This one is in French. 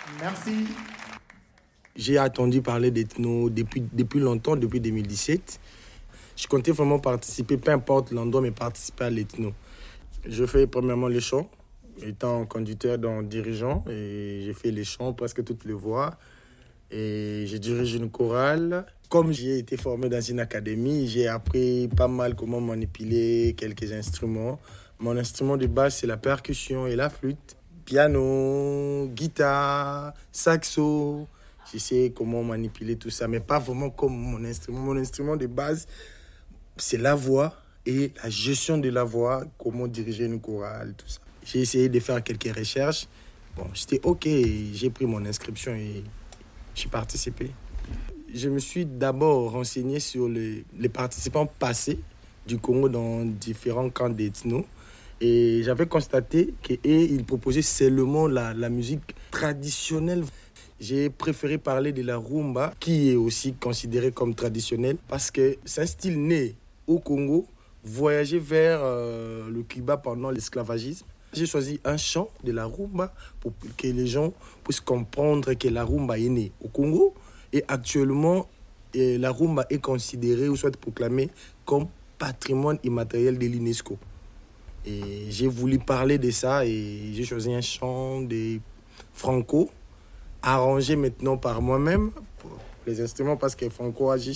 Merci. J'ai attendu parler d'ethno depuis longtemps, depuis 2017. Je comptais vraiment participer, peu importe l'endroit, mais participer à l'ethno. Je fais premièrement les chants, étant conducteur dans dirigeant, et j'ai fait les chants, presque toutes les voix. Et je dirige une chorale. Comme j'ai été formé dans une académie, j'ai appris pas mal comment manipuler quelques instruments. Mon instrument de base, c'est la percussion et la flûte. Piano, guitare, saxo. Je sais comment manipuler tout ça, mais pas vraiment comme mon instrument. Mon instrument de base, c'est la voix et la gestion de la voix, comment diriger une chorale, tout ça. J'ai essayé de faire quelques recherches. Bon, j'étais OK, j'ai pris mon inscription et j'ai participé. Je me suis d'abord renseigné sur les participants passés du Congo dans différents camps d'ethno. Et j'avais constaté qu'ils proposaient seulement la musique traditionnelle. J'ai préféré parler de la rumba, qui est aussi considérée comme traditionnelle, parce que c'est un style né au Congo, voyagé vers le Cuba pendant l'esclavagisme. J'ai choisi un chant de la rumba pour que les gens puissent comprendre que la rumba est née au Congo. Et actuellement, la rumba est considérée ou soit proclamée comme patrimoine immatériel de l'UNESCO. Et j'ai voulu parler de ça et j'ai choisi un chant de Franco, arrangé maintenant par moi-même pour les instruments parce que Franco agit